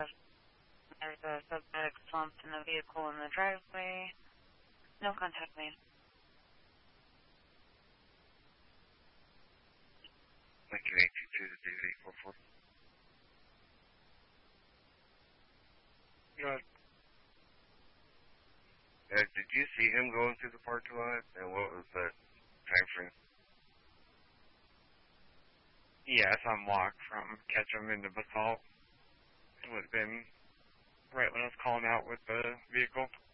There's a suspect slumped in a vehicle in the driveway. No contact made. Lincoln 822 to 844. Good. Did you see him going through the parking lot? And what was the time frame? Yeah, some walk from Ketchum into Basalt. It would have been right when I was calling out with the vehicle.